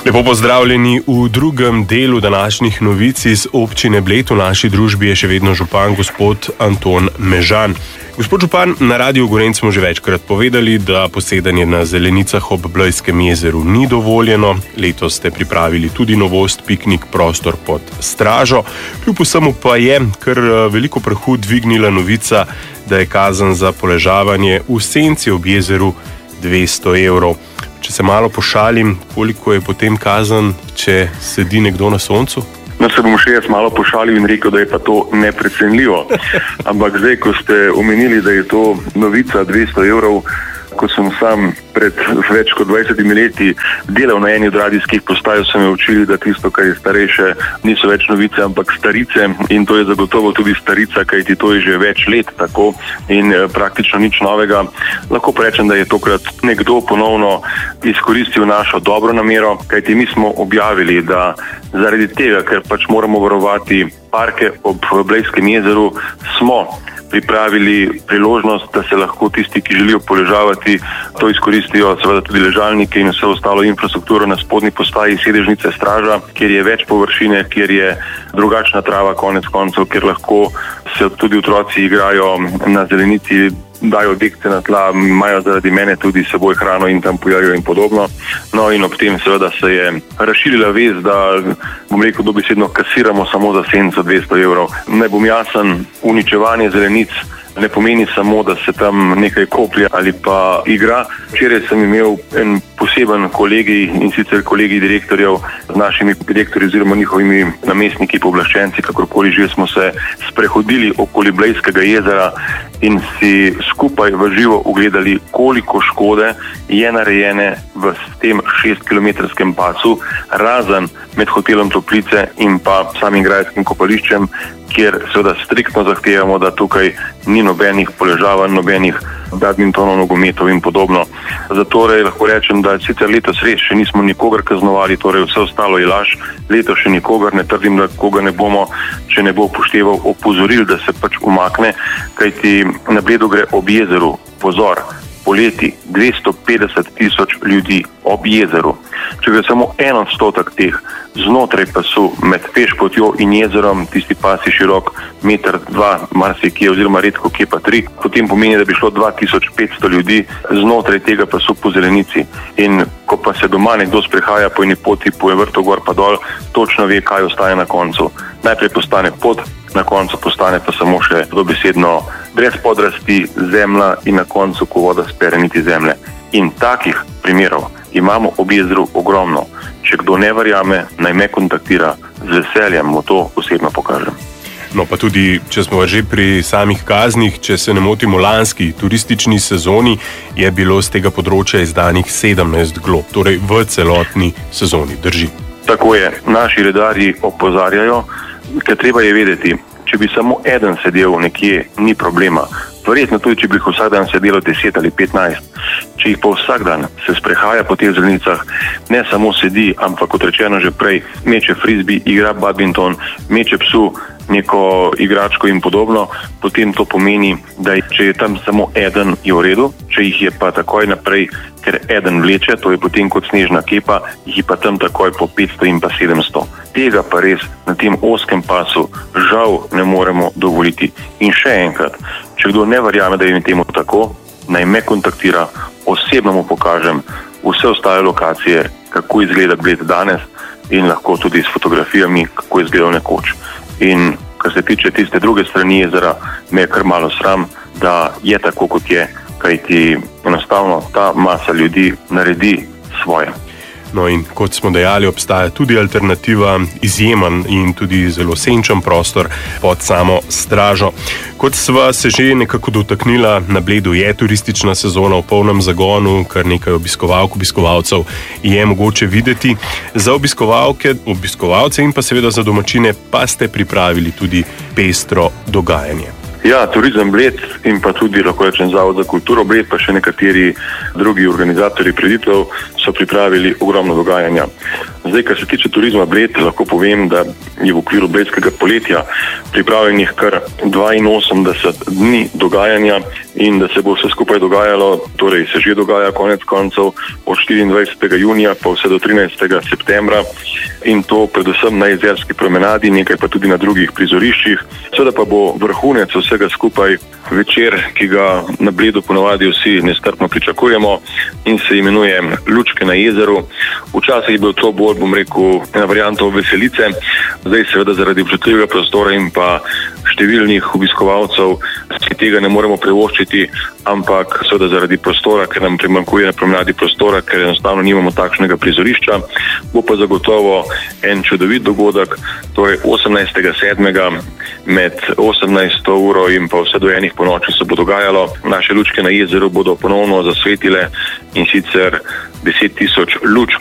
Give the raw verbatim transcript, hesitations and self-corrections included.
Lepo pozdravljeni v drugem delu današnjih novic iz občine Bled. V naši družbi je še vedno župan gospod Anton Mežan. Gospod župan, na Radiu Gorenj smo že večkrat povedali, da posedanje na zelenicah ob Blejskem jezeru ni dovoljeno. Letos ste pripravili tudi novost, piknik prostor pod stražo. Kljub vsemu pa je kar veliko prahu dvignila novica, da je kazen za poležavanje v senci ob jezeru dvesto evrov. Če se malo pošalim, koliko je potem kazen, če sedi nekdo na soncu? No, se bom še jaz malo pošalil in rekel, da je pa to neprecenljivo. Ampak zdaj, ko ste omenili, da je to novica dvesto evrov, ko sem sam pred več kot dvajsetimi leti delal na eni od radijskih postaj, so me učili, da tisto, kar je starejše, niso več novice, ampak starice, in to je zagotovo tudi starica, kajti to je že več let tako in praktično nič novega. Lahko rečem, da je tokrat nekdo ponovno izkoristil našo dobro namero, kajti mi smo objavili, da zaradi tega, ker pač moramo varovati parke ob Blejskem jezeru, smo pripravili priložnost, da se lahko tisti, ki želijo poležavati, to izkoristijo, seveda tudi ležalnike in vse ostalo infrastrukturo na spodnji postaji sedežnice straža, kjer je več površine, kjer je drugačna trava konec koncev, kjer lahko se tudi otroci igrajo na zelenici, dajo dekce na tla, imajo zaradi mene tudi seboj hrano in tam pojajo in podobno. No in ob tem seveda se je razširila vez, da bom rekel dobesedno kasiramo samo za senco dvesto evrov. Naj bom jasen, uničevanje zelenic ne pomeni samo, da se tam nekaj koplje ali pa igra. Včeraj sem imel en poseben kolegij, in sicer kolegij direktorjev z našimi direktorji oziroma njihovimi namestniki, pooblaščenci, kakorkoli že, smo se sprehodili okoli Blejskega jezera in si skupaj v živo ugledali, koliko škode je narejene v tem šestkilometrskem pasu, razen med hotelom Toplice in pa samim grajskim kopališčem, kjer seveda striktno zahtevamo, da tukaj ni nobenih poležavanj, nobenih badmintonov, nogometov in podobno. Zato lahko rečem, da sicer letos res še nismo nikogar kaznovali, torej vse ostalo je laž, letos še nikogar, ne trdim, da koga ne bomo, če ne bo upošteval opozoril, da se pač umakne, kajti na Bledu gre ob jezeru, pozor, poleti dvesto petdeset tisoč ljudi ob jezeru. Če gre samo en odstotek teh znotraj pasu med pešpotjo in jezerom, tisti pas je širok meter, dva, marsikje oziroma redko kje pa tri, potem pomeni, da bi šlo dva tisoč petsto ljudi znotraj tega pasu po zelenici. In ko pa se doma nekdo sprehaja po eni poti, po vrtu gor pa dol, točno ve, kaj ostaje na koncu. Najprej postane pot, na koncu postane pa samo še dobesedno brez podrasti zemlja in na koncu, ko voda spere, niti zemlje. In takih primerov imamo ob jezeru ogromno. Če kdo ne verjame, naj me kontaktira, z veseljem mu to osebno pokažem. No pa tudi, če smo že pri samih kaznih, če se ne motimo, lanski turistični sezoni je bilo z tega področja izdanih sedemnajst glob, torej v celotni sezoni, drži. Tako je, naši redarji opozarjajo, ker treba je vedeti, če bi samo eden sedel nekje, ni problema. Verjetno tudi, če bi jih vsak dan sedelo deset ali petnajst. Če jih pa vsak dan se sprehaja po teh zelenicah, ne samo sedi, ampak kot rečeno že prej, meče frisbee, igra badminton, meče psu neko igračko in podobno, potem to pomeni, da če je tam samo eden, je v redu, če jih je pa takoj naprej, ker eden vleče, to je potem kot snežna kepa, jih je pa tam takoj po petsto in pa sedemsto. Tega pa res na tem ozkem pasu žal ne moremo dovoliti. In še enkrat, če kdo ne verjame, da je temu tako, naj me kontaktira, osebno mu pokažem vse ostale lokacije, kako izgleda Bled danes in lahko tudi s fotografijami, kako je izgledal nekoč. In kar se tiče tiste druge strani jezera, me je kar malo sram, da je tako, kot je, kajti enostavno ta masa ljudi naredi svoje. No in kot smo dejali, obstaja tudi alternativa, izjemen in tudi zelo senčen prostor pod samo stražo. Kot sva se že nekako dotaknila, na Bledu je turistična sezona v polnem zagonu, kar nekaj obiskovalk, obiskovalcev je mogoče videti. Za obiskovalke, obiskovalce in pa seveda za domačine pa ste pripravili tudi pestro dogajanje. Ja, Turizem Bled in pa tudi, lahko rečem, Zavod za kulturo Bled, pa še nekateri drugi organizatorji prireditev so pripravili ogromno dogajanja. Zdaj, kar se tiče turizma Bled, lahko povem, da je v okviru bledskega poletja pripravljenih kar dvainosemdeset dni dogajanja in da se bo vse skupaj dogajalo, torej se že dogaja konec koncev od štiriindvajsetega junija pa vse do trinajstega septembra in to predvsem na Jezerski promenadi, nekaj pa tudi na drugih prizoriščih. Seveda pa bo vrhunec vsega skupaj večer, ki ga na Bledu ponavadi vsi nestrpno pričakujemo in se imenuje Lučke na jezeru. Včasih je bil to bolj, bom rekel, ena varianta veselice, zdaj seveda zaradi občutljivega prostora in pa številnih obiskovalcev si tega ne moremo privoščiti, ampak seveda zaradi prostora, ker nam primanjkuje na promenadi prostora, ker enostavno nimamo takšnega prizorišča, bo pa zagotovo en čudovit dogodek, torej osemnajstega sedmega med osemnajsto uro in pa vse do enih ponoči se bo dogajalo. Naše lučke na jezeru bodo ponovno zasvetile in sicer deset tisoč lučk